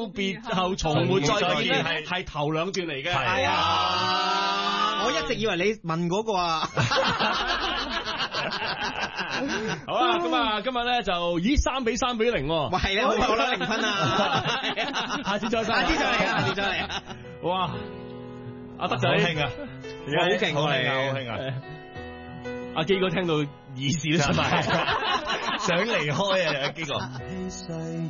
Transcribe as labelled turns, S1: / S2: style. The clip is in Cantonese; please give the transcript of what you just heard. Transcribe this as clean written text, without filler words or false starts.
S1: 別後從沒再見咧，係頭兩段嚟嘅。
S2: 係啊，
S3: 我一直以為你問嗰個啊。
S1: 好啦，咁啊，今日咧就3-3比0。
S3: 哇，係咧，好啦，0分啊！
S1: 下次再
S3: 嚟啊！
S1: 哇，阿德仔
S2: 好興啊，
S3: 好勁，
S2: 好興啊！
S1: 阿基哥聽到意思都出埋，
S2: 想離開啊，阿基哥。